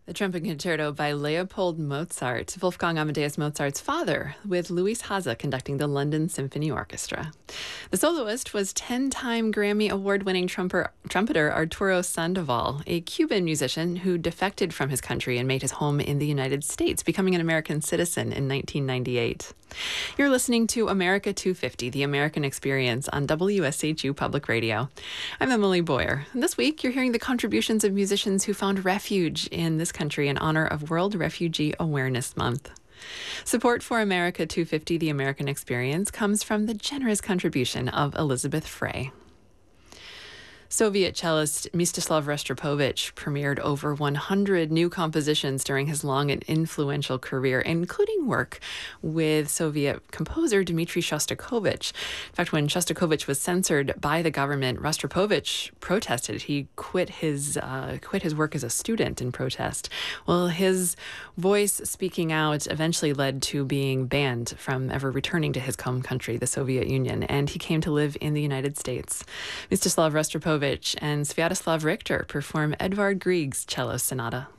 The Trumpet Concerto by Leopold Mozart, Wolfgang Amadeus Mozart's father, with Louis Haza conducting the London Symphony Orchestra. The soloist was 10-time Grammy Award-winning trumpeter Arturo Sandoval, a Cuban musician who defected from his country and made his home in the United States, becoming an American citizen in 1998. You're listening to America 250, the American Experience on WSHU Public Radio. I'm Emily Boyer. And this week, you're hearing the contributions of musicians who found refuge in this country in honor of World Refugee Awareness Month. Support for America 250, the American Experience, comes from the generous contribution of Elizabeth Frey. Soviet cellist Mstislav Rostropovich premiered over 100 new compositions during his long and influential career, including work with Soviet composer Dmitri Shostakovich. In fact, when Shostakovich was censored by the government, Rostropovich protested. He quit his work as a student in protest. Well, his voice speaking out eventually led to being banned from ever returning to his home country, the Soviet Union, and he came to live in the United States. Mstislav Rostropovich and Sviatoslav Richter perform Edvard Grieg's Cello Sonata.